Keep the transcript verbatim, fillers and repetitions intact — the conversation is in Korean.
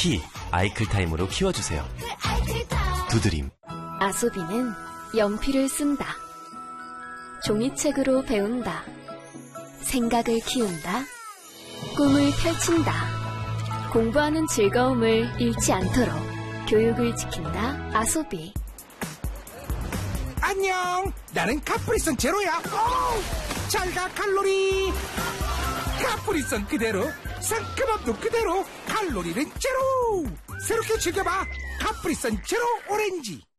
키 아이클타임으로 키워주세요. 두드림. 아소비는 연필을 쓴다. 종이책으로 배운다. 생각을 키운다. 꿈을 펼친다. 공부하는 즐거움을 잃지 않도록 교육을 지킨다. 아소비. 안녕, 나는 카프리선 제로야. 잘가 칼로리. 카프리선 그대로, 상큼함도 그대로, 칼로리는 제로. 새롭게 즐겨봐, 카프리선 제로 오렌지.